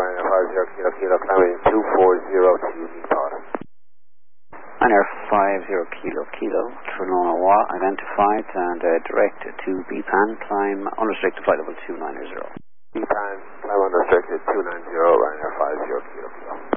Ryanair 50 Kilo, climbing 2402 Nepal. Ryanair 50 Kilo, Trenoa identified and direct to BPAN, climb unrestricted flight level 290. BPAN, climb unrestricted 290, Ryanair 50 Kilo.